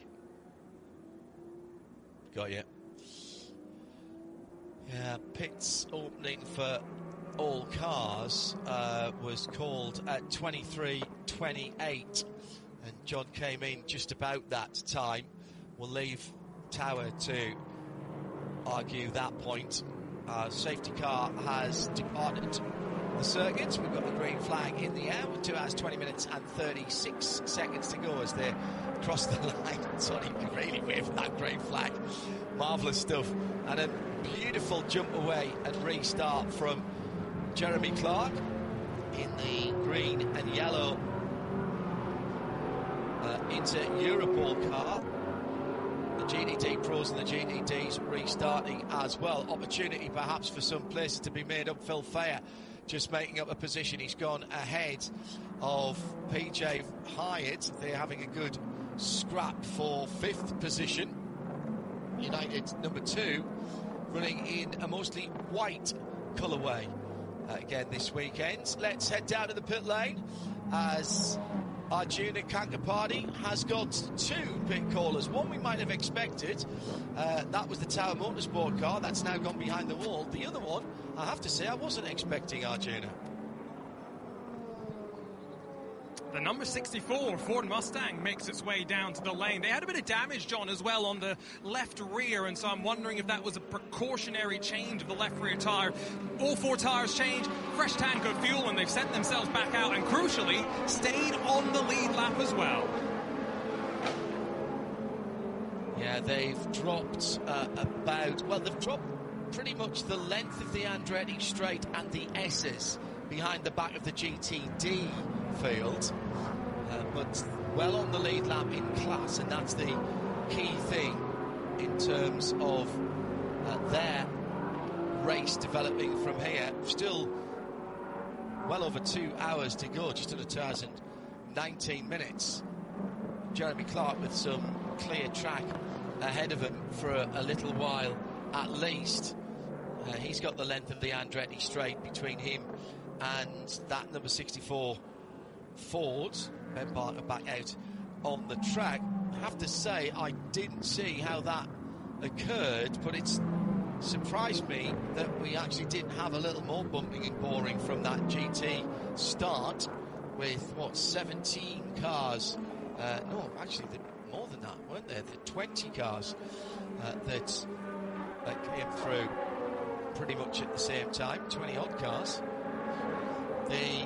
Got you. Yeah, pits opening for all cars uh, was called at twenty-three twenty-eight, and John came in just about that time. We'll leave Tower to argue that point. Uh, safety car has departed the circuit. We've got the green flag in the air with two hours, twenty minutes and thirty-six seconds to go as they cross the line. Sorry, you can really wave that green flag. Marvellous stuff. And a beautiful jump away and restart from Jeremy Clark in the green and yellow uh, Inter Europol car. The G D D Pros and the G D Ds restarting as well. Opportunity perhaps for some places to be made up. Phil Fayer just making up a position. He's gone ahead of P J Hyatt. They're having a good scrap for fifth position. United number two running in a mostly white colourway uh, again this weekend. Let's head down to the pit lane as Arjuna Kankapati has got two pit callers. One we might have expected, uh, that was the Tower Motorsport car, that's now gone behind the wall. The other one, I have to say, I wasn't expecting Arjuna. The number sixty-four Ford Mustang makes its way down to the lane. They had a bit of damage, John, as well on the left rear, and so I'm wondering if that was a precautionary change of the left rear tyre. All four tyres changed, fresh tank of fuel, and they've sent themselves back out, and crucially, stayed on the lead lap as well. Yeah, they've dropped uh, about, well, they've dropped pretty much the length of the Andretti straight and the S's behind the back of the G T D field. uh, but well on the lead lap in class, and that's the key thing in terms of uh, their race developing from here. Still well over two hours to go, just under two hours and nineteen minutes. Jeremy Clark with some clear track ahead of him for a, a little while at least. Uh, he's got the length of the Andretti straight between him and that number sixty-four Ford. Ben Barker back out on the track. I have to say, I didn't see how that occurred, but it's surprised me that we actually didn't have a little more bumping and boring from that G T start with, what, seventeen cars. Uh, no, actually, the, more than that, weren't there? The twenty cars uh, that, that came through pretty much at the same time, twenty odd cars. The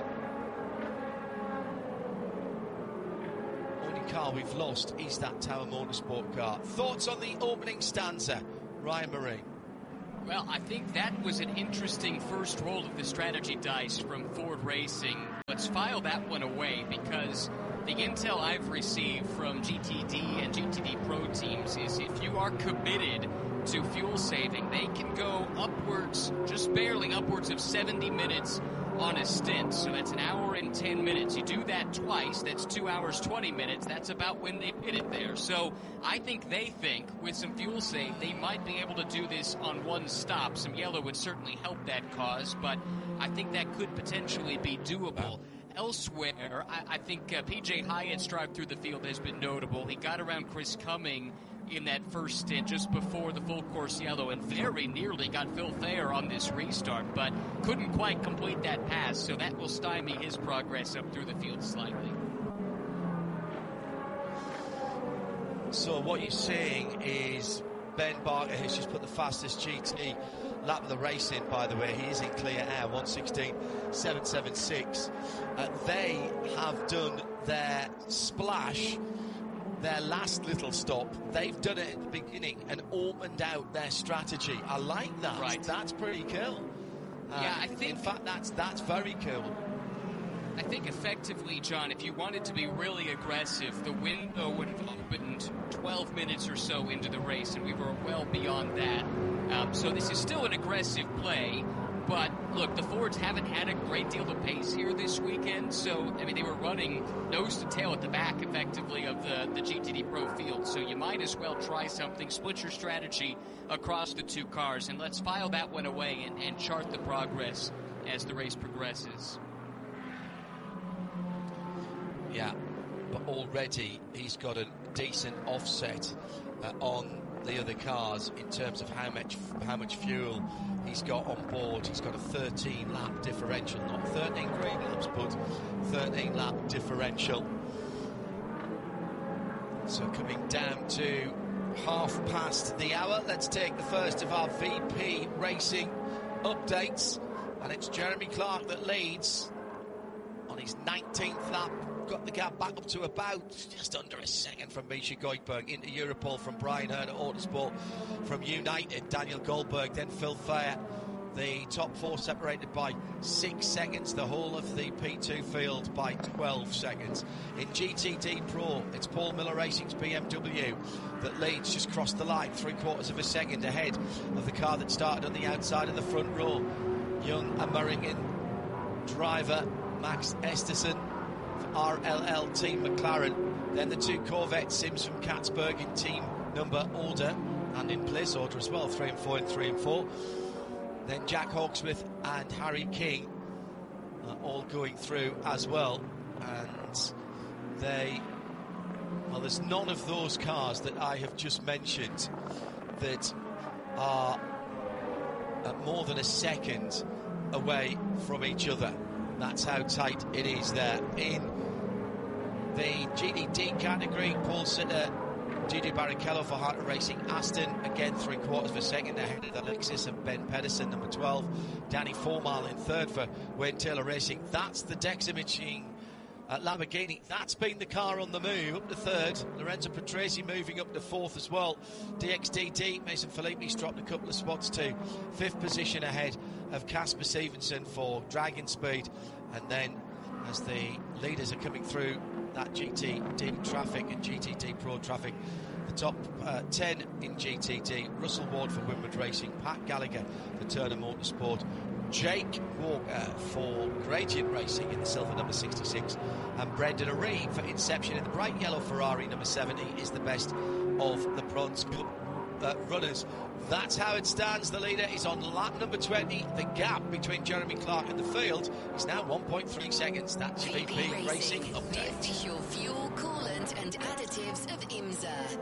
only car we've lost is that Tower Motorsport car. Thoughts on the opening stanza, Ryan Marine? Well, I think that was an interesting first roll of the strategy dice from Ford Racing. Let's file that one away, because the intel I've received from G T D and G T D Pro teams is if you are committed to fuel saving, they can go upwards, just barely upwards of seventy minutes on a stint. So that's an hour and ten minutes. You do that twice, that's two hours, twenty minutes. That's about when they pit it there. So I think they think with some fuel save, they might be able to do this on one stop. Some yellow would certainly help that cause, but I think that could potentially be doable. Elsewhere, I, I think uh, P J Hyatt's drive through the field has been notable. He got around Chris Cumming in that first stint just before the full course yellow and very nearly got Phil Thayer on this restart, but couldn't quite complete that pass, so that will stymie his progress up through the field slightly. So what you're saying is Ben Barker has just put the fastest G T lap of the race in, by the way. He is in clear air, one sixteen seven seventy-six. Uh, they have done their splash, their last little stop. They've done it at the beginning and opened out their strategy. I like that. Right. That's pretty cool. Uh, yeah, I think... In fact, that's, that's very cool. I think effectively, John, if you wanted to be really aggressive, the window would have opened twelve minutes or so into the race, and we were well beyond that. Um, so this is still an aggressive play, but look, the Fords haven't had a great deal of pace here this weekend, so, I mean, they were running nose to tail at the back, effectively, of the, the G T D Pro field, so you might as well try something, split your strategy across the two cars, and let's file that one away and, and chart the progress as the race progresses. Yeah, but already he's got a decent offset uh, on the other cars in terms of how much how much fuel he's got on board. He's got a thirteen lap differential, not thirteen green laps, but thirteen lap differential. So coming down to half past the hour, let's take the first of our V P Racing updates, and it's Jeremy Clark that leads on his nineteenth lap. Got the gap back up to about just under a second from Misha Goldberg into Europol from Brian Hearn at Autosport, from United Daniel Goldberg, then Phil Thayer. The top four separated by six seconds, the whole of the P two field by twelve seconds. In G T D Pro, it's Paul Miller Racing's B M W that leads, just crossed the line, three quarters of a second ahead of the car that started on the outside of the front row. Young American driver Max Esterson, R L L Team McLaren. Then the two Corvette Sims from Katzberg in team number order and in place order as well, three and four and three and four. Then Jack Hawksworth and Harry King are all going through as well, and they, well, there's none of those cars that I have just mentioned that are at more than a second away from each other. That's how tight it is there. In the G D D category, Paul Sitter, Gigi Barrichello for Hunter Racing Aston, again three quarters of a second ahead of Alexis and Ben Pedersen, number twelve. Danny Formal in third for Wayne Taylor Racing. That's the Dex Imaging uh, Lamborghini. That's been the car on the move up to third. Lorenzo Petresi moving up to fourth as well. D X D D, Mason Filippi's dropped a couple of spots to fifth position ahead of Casper Stevenson for Dragon Speed. And then as the leaders are coming through that G T D traffic and G T D Pro traffic. The top uh, ten in G T D, Russell Ward for Winward Racing, Pat Gallagher for Turner Motorsport, Jake Walker for Gradient Racing in the silver number sixty-six, and Brendan Aree for Inception in the bright yellow Ferrari number seventy is the best of the Bronze Cup uh, runners. That's how it stands. The leader is on lap number twenty. The gap between Jeremy Clark and the field is now one point three seconds. That's your V P Racing, Racing update. The official fuel, coolant and additives of IMSA.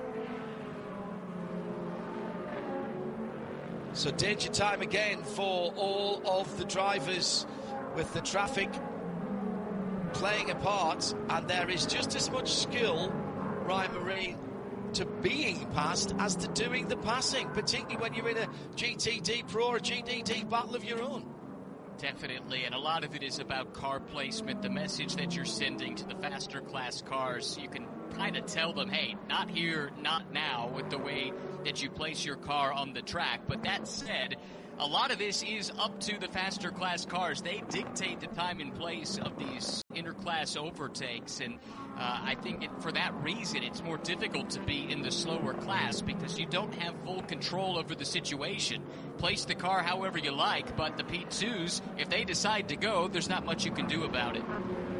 So danger time again for all of the drivers, with the traffic playing a part, and there is just as much skill, Ryan Marine, to being passed as to doing the passing, particularly when you're in a G T D Pro or a G T D battle of your own. Definitely, and a lot of it is about car placement, the message that you're sending to the faster class cars. You can kind of tell them, hey, not here, not now, with the way that you place your car on the track. But that said, a lot of this is up to the faster class cars. They dictate the time and place of these interclass overtakes, and uh, I think it, for that reason it's more difficult to be in the slower class because you don't have full control over the situation. Place the car however you like, but the P twos, if they decide to go, there's not much you can do about it.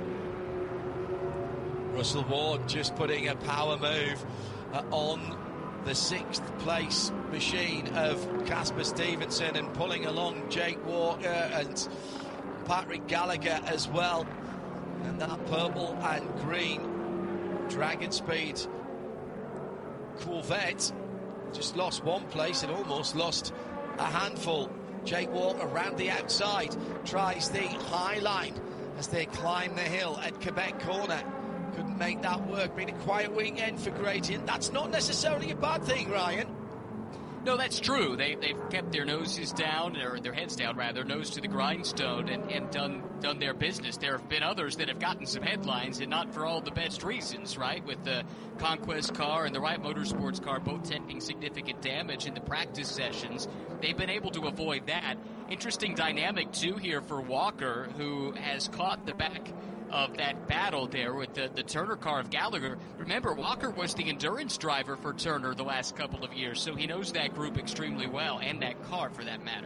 Russell Ward just putting a power move uh, on the sixth place machine of Casper Stevenson and pulling along Jake Walker and Patrick Gallagher as well. And that purple and green Dragon Speed Corvette just lost one place and almost lost a handful. Jake Walker around the outside tries the high line as they climb the hill at Quebec Corner. Couldn't make that work. Been a quiet weekend for Gradient. That's not necessarily a bad thing, Ryan. No, that's true. They, they've kept their noses down, or their heads down, rather, nose to the grindstone, and, and done done their business. There have been others that have gotten some headlines, and not for all the best reasons, right? With the Conquest car and the Wright Motorsports car both taking significant damage in the practice sessions. They've been able to avoid that. Interesting dynamic, too, here for Walker, who has caught the back of that battle there with the, the Turner car of Gallagher. Remember, Walker was the endurance driver for Turner the last couple of years, so he knows that group extremely well, and that car for that matter.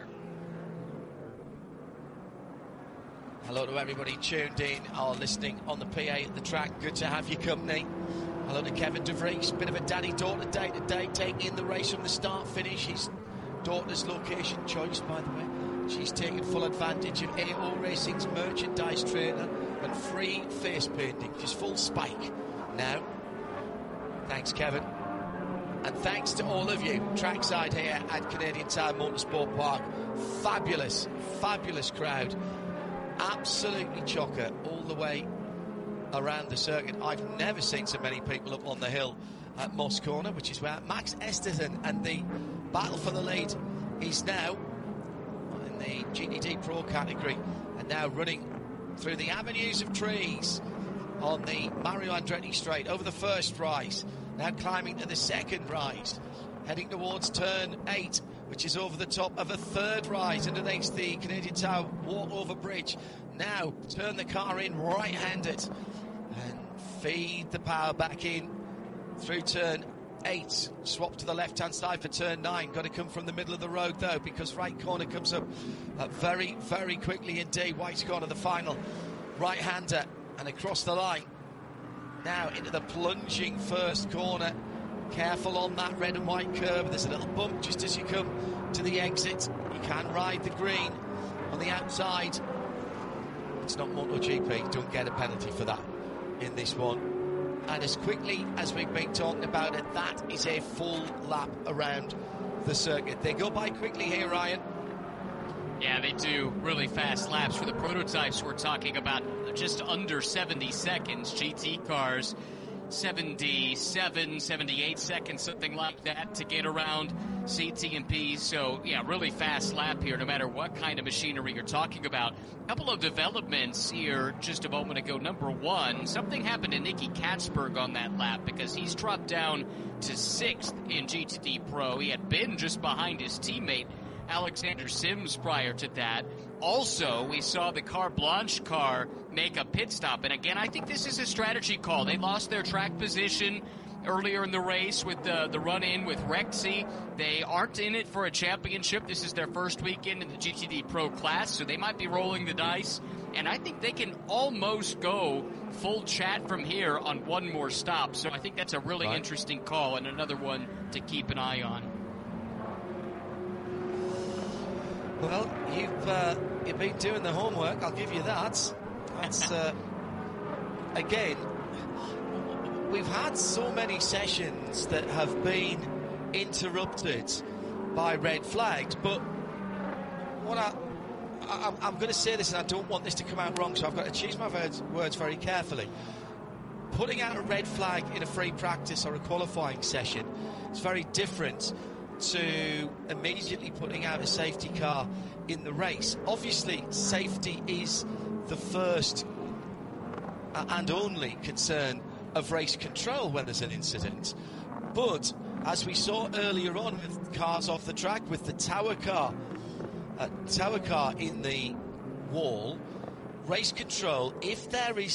Hello to everybody tuned in or listening on the P A at the track. Good to have your company. Hello to Kevin De Vries. Bit of a daddy-daughter day today, taking the race from the start-finish. His daughter's location choice, by the way. She's taken full advantage of A O Racing's merchandise trailer and free face painting. Just full spike now. Thanks, Kevin. And thanks to all of you trackside here at Canadian Tire Motorsport Park. Fabulous, fabulous crowd. Absolutely chocker all the way around the circuit. I've never seen so many people up on the hill at Moss Corner, which is where Max Esterton and the battle for the lead is now in the G T D Pro category, and now running through the avenues of trees on the Mario Andretti straight over the first rise, now climbing to the second rise, heading towards turn eight, which is over the top of a third rise underneath the Canadian Tire walkover bridge. Now turn the car in right-handed and feed the power back in through turn eight. Swap to the left-hand side for turn nine. Got to come from the middle of the road, though, because right corner comes up uh, very, very quickly indeed. White's corner, the final right-hander, and across the line. Now into the plunging first corner. Careful on that red and white curb. There's a little bump just as you come to the exit. You can ride the green on the outside. It's not MotoGP. Don't get a penalty for that in this one. And as quickly as we've been talking about it, that is a full lap around the circuit. They go by quickly here, Ryan. Yeah, they do. Really fast laps. For the prototypes, we're talking about just under seventy seconds. G T cars, seventy-seven, seventy-eight seconds, something like that, to get around C T and P. So, yeah, really fast lap here, no matter what kind of machinery you're talking about. A couple of developments here just a moment ago. Number one, something happened to Nicky Katzberg on that lap because he's dropped down to sixth in G T D Pro. He had been just behind his teammate Alexander Sims prior to that. Also, we saw the Carte Blanche car make a pit stop. And again, I think this is a strategy call. They lost their track position earlier in the race with the, the run-in with Rexy. They aren't in it for a championship. This is their first weekend in the G T D Pro class, so they might be rolling the dice. And I think they can almost go full chat from here on one more stop. So I think that's a really right. interesting call and another one to keep an eye on. Well, you've uh, you've been doing the homework. I'll give you that. That's uh, again. We've had so many sessions that have been interrupted by red flags, but what I, I I'm going to say this, and I don't want this to come out wrong, so I've got to choose my words, words very carefully. Putting out a red flag in a free practice or a qualifying session is very different to immediately putting out a safety car in the race. Obviously, safety is the first and only concern of race control when there's an incident. But as we saw earlier on with cars off the track, with the tower car, uh, tower car in the wall, race control, if there is